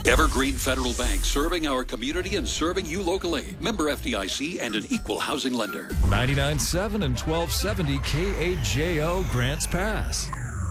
Evergreen Federal Bank, serving our community and serving you locally. Member FDIC and an equal housing lender. 99.7 and 1270 KAJO Grants Pass.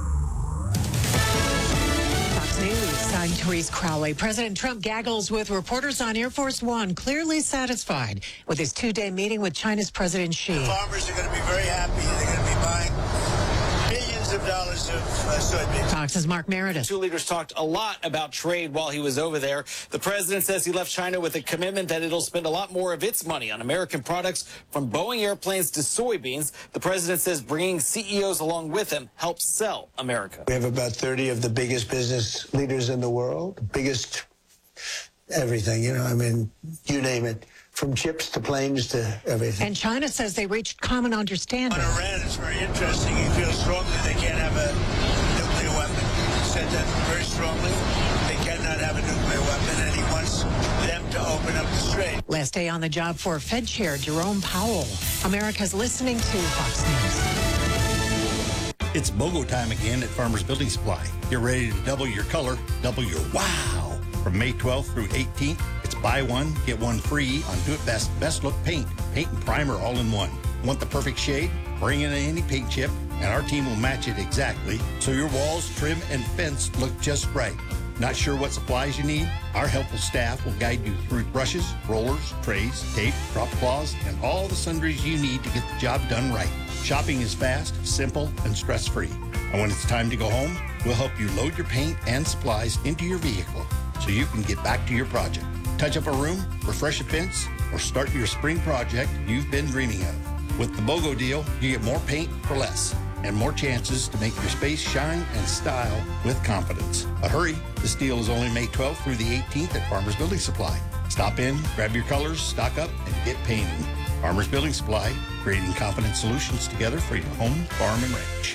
Fox News, I'm Therese Crowley. President Trump gaggles with reporters on Air Force One, clearly satisfied with his two-day meeting with China's President Xi. The farmers are going to be very happy. They're going to be buying billions of dollars of soybeans. Fox's Mark Meredith. Two leaders talked a lot about trade while he was over there. The president says he left China with a commitment that it'll spend a lot more of its money on American products, from Boeing airplanes to soybeans. The president says bringing CEOs along with him helps sell America. We have about 30 of the biggest business leaders in the world, biggest everything, you name it, from chips to planes to everything. And China says they reached common understanding. On Iran, it's very interesting. He feels strongly they can't have a nuclear weapon. He said that very strongly. They cannot have a nuclear weapon, and he wants them to open up the strait. Last day on the job for Fed Chair Jerome Powell. America's listening to Fox News. It's BOGO time again at Farmers Building Supply. Get ready to double your color, double your wow. From May 12th through 18th, it's buy one, get one free on Do It Best Look paint. Paint and primer all in one. Want the perfect shade? Bring in any paint chip, and our team will match it exactly so your walls, trim, and fence look just right. Not sure what supplies you need? Our helpful staff will guide you through brushes, rollers, trays, tape, drop cloths, and all the sundries you need to get the job done right. Shopping is fast, simple, and stress-free. And when it's time to go home, we'll help you load your paint and supplies into your vehicle so you can get back to your project. Touch up a room, refresh a fence, or start your spring project you've been dreaming of. With the BOGO deal, you get more paint for less and more chances to make your space shine and style with confidence. But hurry, this deal is only May 12th through the 18th at Farmers Building Supply. Stop in, grab your colors, stock up, and get painting. Farmers Building Supply, creating confident solutions together for your home, farm, and ranch.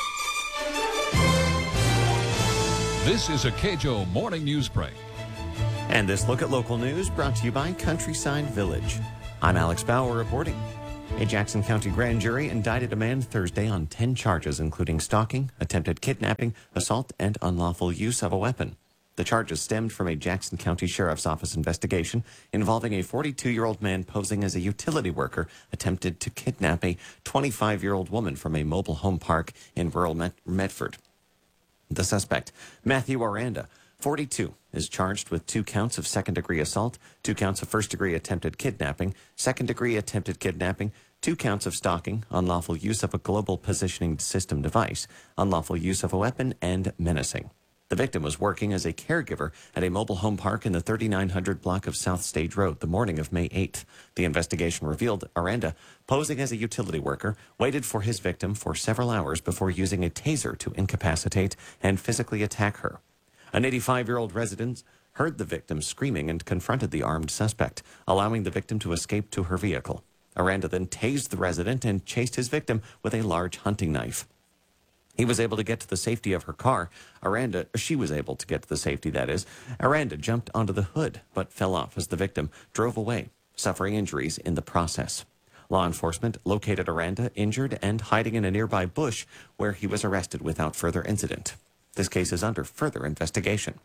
This is a KAJO Morning News Break. And this look at local news brought to you by Countryside Village. I'm Alex Bauer reporting. A Jackson County grand jury indicted a man Thursday on 10 charges, including stalking, attempted kidnapping, assault, and unlawful use of a weapon. The charges stemmed from a Jackson County Sheriff's Office investigation involving a 42-year-old man posing as a utility worker attempted to kidnap a 25-year-old woman from a mobile home park in rural Medford. The suspect, Matthew Aranda, 42, is charged with 2 counts of second-degree assault, 2 counts of first-degree attempted kidnapping, second-degree attempted kidnapping, 2 counts of stalking, unlawful use of a global positioning system device, unlawful use of a weapon, and menacing. The victim was working as a caregiver at a mobile home park in the 3900 block of South Stage Road the morning of May 8th. The investigation revealed Aranda, posing as a utility worker, waited for his victim for several hours before using a taser to incapacitate and physically attack her. An 85-year-old resident heard the victim screaming and confronted the armed suspect, allowing the victim to escape to her vehicle. Aranda then tased the resident and chased his victim with a large hunting knife. He was able to get to the safety of her car. She was able to get to the safety, that is. Aranda jumped onto the hood, but fell off as the victim drove away, suffering injuries in the process. Law enforcement located Aranda injured and hiding in a nearby bush, where he was arrested without further incident. This case is under further investigation.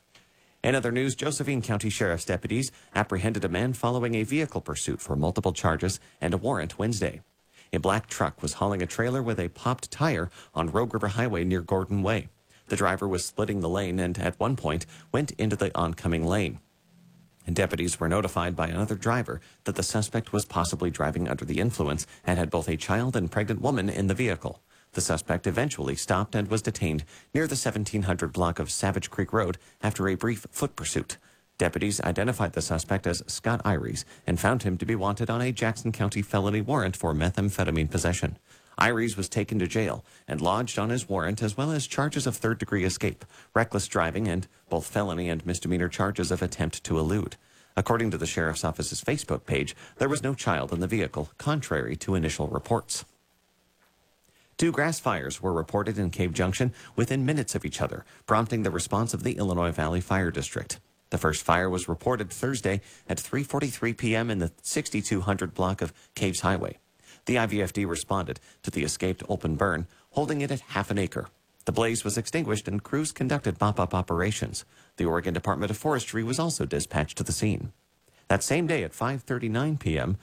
In other news, Josephine County Sheriff's deputies apprehended a man following a vehicle pursuit for multiple charges and a warrant Wednesday. A black truck was hauling a trailer with a popped tire on Rogue River Highway near Gordon Way. The driver was splitting the lane and at one point went into the oncoming lane. And deputies were notified by another driver that the suspect was possibly driving under the influence and had both a child and pregnant woman in the vehicle. The suspect eventually stopped and was detained near the 1700 block of Savage Creek Road after a brief foot pursuit. Deputies identified the suspect as Scott Iries and found him to be wanted on a Jackson County felony warrant for methamphetamine possession. Iries was taken to jail and lodged on his warrant, as well as charges of third-degree escape, reckless driving, and both felony and misdemeanor charges of attempt to elude. According to the Sheriff's Office's Facebook page, there was no child in the vehicle, contrary to initial reports. 2 grass fires were reported in Cave Junction within minutes of each other, prompting the response of the Illinois Valley Fire District. The first fire was reported Thursday at 3:43 p.m. in the 6200 block of Caves Highway. The IVFD responded to the escaped open burn, holding it at half an acre. The blaze was extinguished and crews conducted mop-up operations. The Oregon Department of Forestry was also dispatched to the scene. That same day at 3:59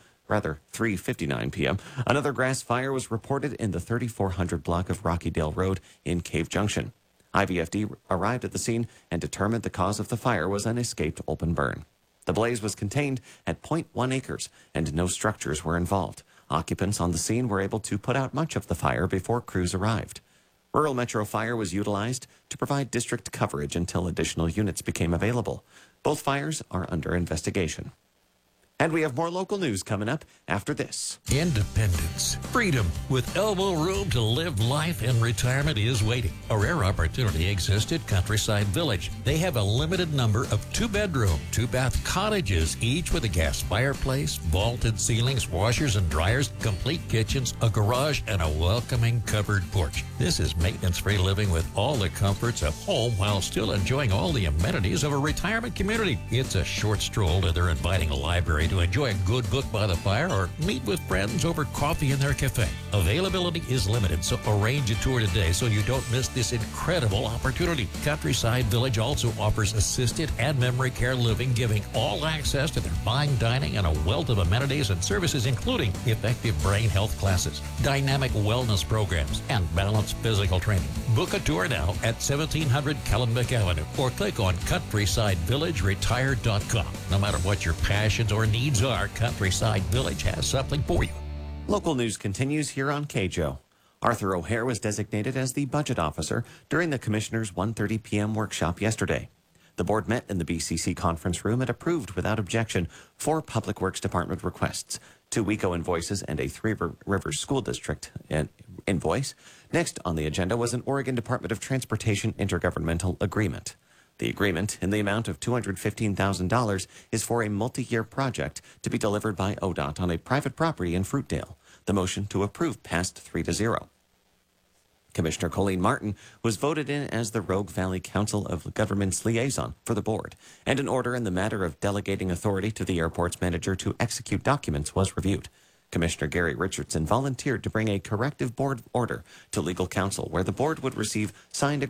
p.m., another grass fire was reported in the 3400 block of Rockydale Road in Cave Junction. IVFD arrived at the scene and determined the cause of the fire was an escaped open burn. The blaze was contained at 0.1 acres and no structures were involved. Occupants on the scene were able to put out much of the fire before crews arrived. Rural Metro Fire was utilized to provide district coverage until additional units became available. Both fires are under investigation. And we have more local news coming up after this. Independence, freedom, with elbow room to live life in retirement is waiting. A rare opportunity exists at Countryside Village. They have a limited number of 2-bedroom, 2-bath cottages, each with a gas fireplace, vaulted ceilings, washers and dryers, complete kitchens, a garage, and a welcoming covered porch. This is maintenance-free living with all the comforts of home while still enjoying all the amenities of a retirement community. It's a short stroll to their inviting library to enjoy a good book by the fire or meet with friends over coffee in their cafe. Availability is limited, so arrange a tour today so you don't miss this incredible opportunity. Countryside Village also offers assisted and memory care living, giving all access to their fine dining and a wealth of amenities and services, including effective brain health classes, dynamic wellness programs, and balanced physical training. Book a tour now at 1700 Kellenbeck Avenue or click on CountrysideVillageRetired.com. No matter what your passions or needs are, Countryside Village has something for you. Local news continues here on KJO. Arthur O'Hare was designated as the budget officer during the Commissioner's 1:30 p.m. workshop yesterday. The board met in the BCC conference room and approved without objection 4 Public Works Department requests, 2 WECO invoices and a Three Rivers School District invoice. Next on the agenda was an Oregon Department of Transportation intergovernmental agreement. The agreement, in the amount of $215,000, is for a multi-year project to be delivered by ODOT on a private property in Fruitdale. The motion to approve passed 3-0. Commissioner Colleen Martin was voted in as the Rogue Valley Council of Governments liaison for the board, and an order in the matter of delegating authority to the airport's manager to execute documents was reviewed. Commissioner Gary Richardson volunteered to bring a corrective board order to legal counsel where the board would receive signed